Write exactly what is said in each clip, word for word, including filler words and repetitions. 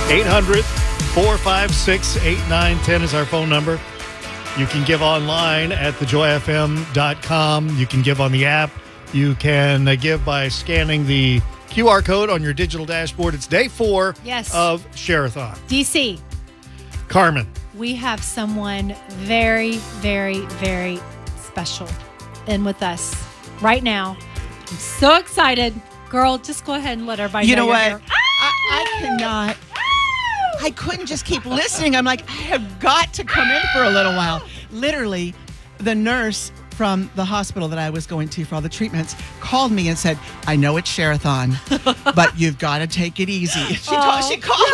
eight hundred, four five six, eight nine one zero is our phone number. You can give online at the joy f m dot com. You can give on the app. You can uh, give by scanning the Q R code on your digital dashboard. It's day four yes. of Share-a-thon. D C. Carmen. We have someone very, very, very special in with us right now. I'm so excited. Girl, just go ahead and let everybody you know. know you're what? here. I, I cannot. I couldn't just keep listening. I'm like, I have got to come in for a little while. Literally, the nurse from the hospital that I was going to for all the treatments called me and said, I know it's Share-a-thon, but you've got to take it easy. She, Oh. told, she called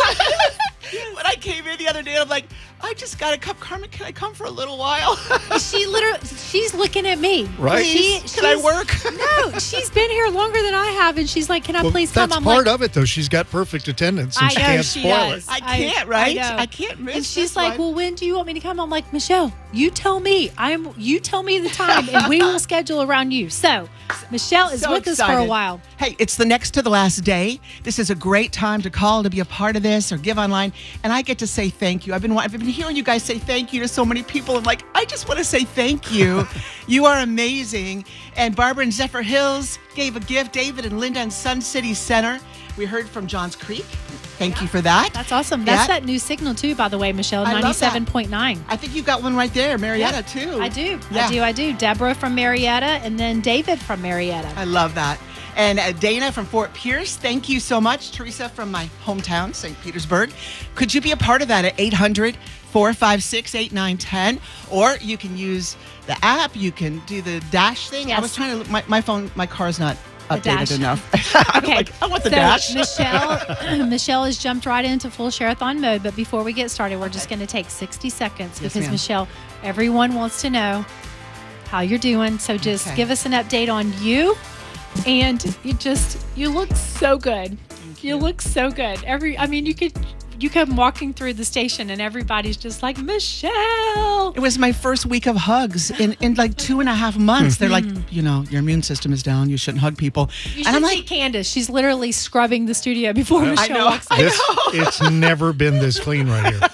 when I came in the other day. I'm like, I just got a cup. Carmen, can I come for a little while? She literally, she's looking at me. Right. She, Please, can I she's- work? No, she's been here longer than I have, and she's like, can I Well, please come? that's I'm part like, of it, though. She's got perfect attendance, and I she know can't she spoil does. it. I can't, right? I, know. I can't miss And she's this like, one. well, when do you want me to come? I'm like, Michelle, you tell me. I'm. You tell me the time, and we will schedule around you. So, Michelle is So with us for a excited. while. Hey, it's the next to the last day. This is a great time to call to be a part of this or give online, and I get to say thank you. I've been I've been hearing you guys say thank you to so many people. I'm like, I just want to say thank you. You are amazing. And Barbara and Zephyr Hills gave a gift. David and Linda in Sun City Center. We heard from Johns Creek. Thank you for that. That's awesome. That's Yeah. that new signal too, by the way, Michelle. I love that. ninety-seven point nine. I think you've got one right there, Marietta too. I do. Yeah. I do. I do. Deborah from Marietta, and then David from Marietta. I love that. And uh, Dana from Fort Pierce, thank you so much. Teresa from my hometown, Saint Petersburg. Could you be a part of that at eight hundred, four five six, eight nine one zero? Or you can use the app. You can do the dash thing. I Yes. was trying to, my, my phone, my car's not The updated dash. enough. I'm Okay, like, I want the so dash. Michelle, Michelle has jumped right into full Share-a-thon mode. But before we get started, we're just going to take sixty seconds Yes, because ma'am. Michelle, everyone wants to know how you're doing. So just Okay. give us an update on you, and you just you look so good. You. you. look so good. Every, I mean, you could. You come walking through the station and everybody's just like, Michelle. It was my first week of hugs in, in like two and a half months. They're like, you know, your immune system is down. You shouldn't hug people. You and should I'm see like, Candace. She's literally scrubbing the studio before Michelle know. walks in. This, it's never been this clean right here.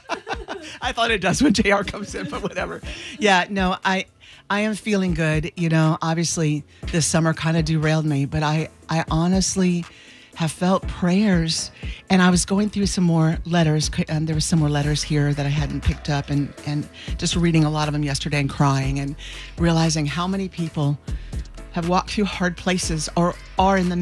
I thought it does when J R comes in, but whatever. Yeah, no, I I am feeling good. You know, obviously this summer kind of derailed me, but I, I honestly have felt prayers. And I was going through some more letters, and there were some more letters here that I hadn't picked up, and, and just reading a lot of them yesterday and crying and realizing how many people have walked through hard places or are in the